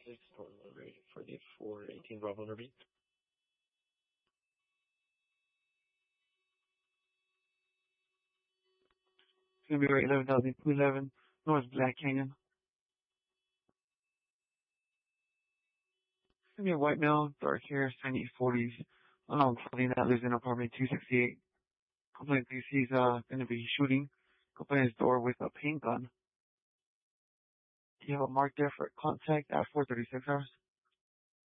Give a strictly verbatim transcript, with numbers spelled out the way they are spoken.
six, normal rate for the four eighteen Bravo Nervy. It's going to be right eleven thousand two eleven North Black Canyon. It's going to be a white male, dark hair, sunny forties, along clothing that lives in apartment two sixty-eight. Complaint thinks he's uh, going to be shooting. Complaint his door with a paint gun. You have a mark there for contact at four thirty-six hours.